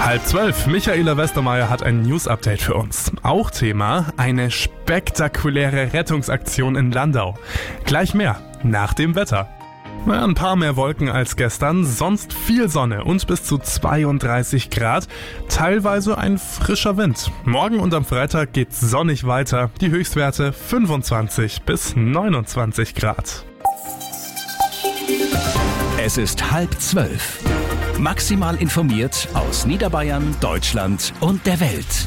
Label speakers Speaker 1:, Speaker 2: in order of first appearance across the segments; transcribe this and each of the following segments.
Speaker 1: 11:30. Michaela Westermeier hat ein News-Update für uns. Auch Thema: eine spektakuläre Rettungsaktion in Landau. Gleich mehr nach dem Wetter. Ein paar mehr Wolken als gestern, sonst viel Sonne und bis zu 32 Grad. Teilweise ein frischer Wind. Morgen und am Freitag geht's sonnig weiter. Die Höchstwerte 25 bis 29 Grad.
Speaker 2: Es ist 11:30. Maximal informiert aus Niederbayern, Deutschland und der Welt.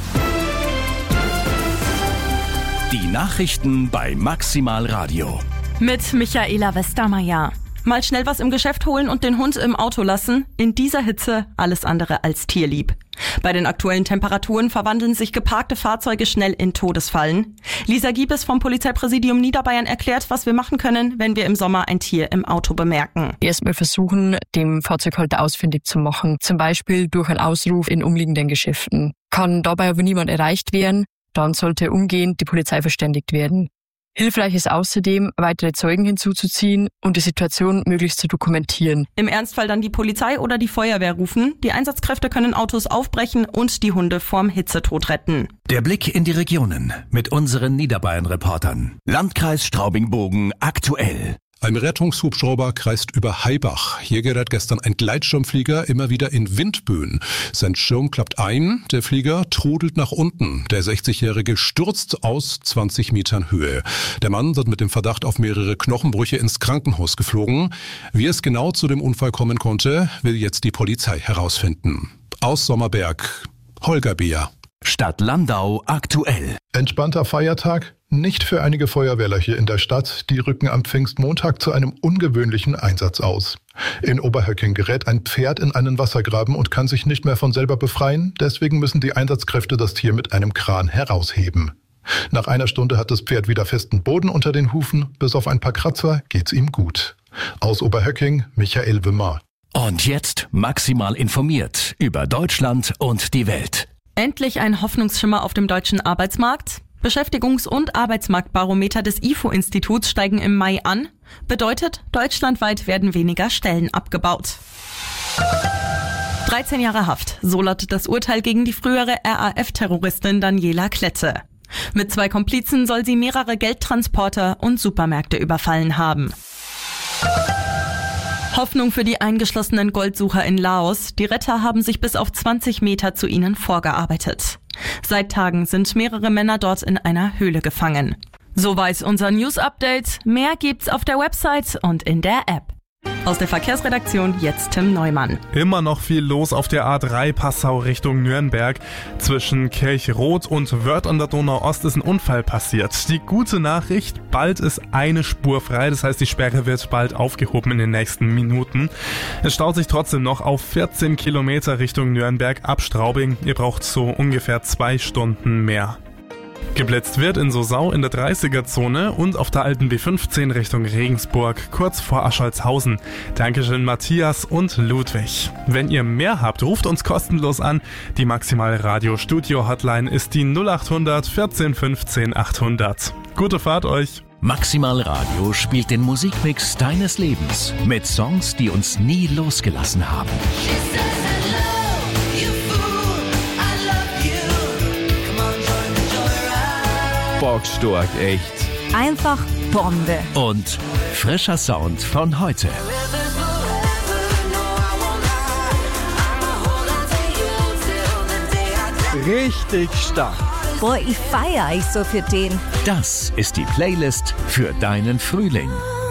Speaker 2: Die Nachrichten bei Maximal Radio.
Speaker 3: Mit Michaela Westermeier. Mal schnell was im Geschäft holen und den Hund im Auto lassen? In dieser Hitze alles andere als tierlieb. Bei den aktuellen Temperaturen verwandeln sich geparkte Fahrzeuge schnell in Todesfallen. Lisa Giebes vom Polizeipräsidium Niederbayern erklärt, was wir machen können, wenn wir im Sommer ein Tier im Auto bemerken.
Speaker 4: Erstmal versuchen, dem Fahrzeughalter ausfindig zu machen. Zum Beispiel durch einen Ausruf in umliegenden Geschäften. Kann dabei aber niemand erreicht werden, dann sollte umgehend die Polizei verständigt werden. Hilfreich ist außerdem, weitere Zeugen hinzuzuziehen und die Situation möglichst zu dokumentieren.
Speaker 3: Im Ernstfall dann die Polizei oder die Feuerwehr rufen. Die Einsatzkräfte können Autos aufbrechen und die Hunde vorm Hitzetod retten.
Speaker 2: Der Blick in die Regionen mit unseren Niederbayern-Reportern. Landkreis Straubing-Bogen aktuell.
Speaker 5: Ein Rettungshubschrauber kreist über Haibach. Hier gerät gestern ein Gleitschirmflieger immer wieder in Windböen. Sein Schirm klappt ein, der Flieger trudelt nach unten. Der 60-Jährige stürzt aus 20 Metern Höhe. Der Mann wird mit dem Verdacht auf mehrere Knochenbrüche ins Krankenhaus geflogen. Wie es genau zu dem Unfall kommen konnte, will jetzt die Polizei herausfinden. Aus Sommerberg, Holger Beer.
Speaker 2: Stadt Landau aktuell.
Speaker 6: Entspannter Feiertag? Nicht für einige Feuerwehrler hier in der Stadt. Die rücken am Pfingstmontag zu einem ungewöhnlichen Einsatz aus. In Oberhöcking gerät ein Pferd in einen Wassergraben und kann sich nicht mehr von selber befreien. Deswegen müssen die Einsatzkräfte das Tier mit einem Kran herausheben. Nach einer Stunde hat das Pferd wieder festen Boden unter den Hufen. Bis auf ein paar Kratzer geht's ihm gut. Aus Oberhöcking, Michael Wimmer.
Speaker 2: Und jetzt maximal informiert über Deutschland und die Welt.
Speaker 3: Endlich ein Hoffnungsschimmer auf dem deutschen Arbeitsmarkt? Beschäftigungs- und Arbeitsmarktbarometer des IFO-Instituts steigen im Mai an. Bedeutet, deutschlandweit werden weniger Stellen abgebaut. 13 Jahre Haft, so lautet das Urteil gegen die frühere RAF-Terroristin Daniela Klette. Mit 2 Komplizen soll sie mehrere Geldtransporter und Supermärkte überfallen haben. Hoffnung für die eingeschlossenen Goldsucher in Laos. Die Retter haben sich bis auf 20 Meter zu ihnen vorgearbeitet. Seit Tagen sind mehrere Männer dort in einer Höhle gefangen. Soweit unser News-Update. Mehr gibt's auf der Website und in der App. Aus der Verkehrsredaktion jetzt Tim Neumann.
Speaker 1: Immer noch viel los auf der A3 Passau Richtung Nürnberg. Zwischen Kirchroth und Wörth an der Donau-Ost ist ein Unfall passiert. Die gute Nachricht: bald ist eine Spur frei, das heißt, die Sperre wird bald aufgehoben in den nächsten Minuten. Es staut sich trotzdem noch auf 14 Kilometer Richtung Nürnberg ab Straubing. Ihr braucht so ungefähr 2 Stunden mehr. Geblitzt wird in Sosau in der 30er-Zone und auf der alten B15 Richtung Regensburg, kurz vor Ascholzhausen. Dankeschön Matthias und Ludwig. Wenn ihr mehr habt, ruft uns kostenlos an. Die Maximal Radio Studio Hotline ist die 0800 14 15 800. Gute Fahrt euch!
Speaker 2: Maximal Radio spielt den Musikmix deines Lebens mit Songs, die uns nie losgelassen haben.
Speaker 7: Bockstark, echt.
Speaker 8: Einfach Bombe.
Speaker 2: Und frischer Sound von heute.
Speaker 7: Richtig stark.
Speaker 8: Boah, ich feiere euch so für den.
Speaker 2: Das ist die Playlist für deinen Frühling.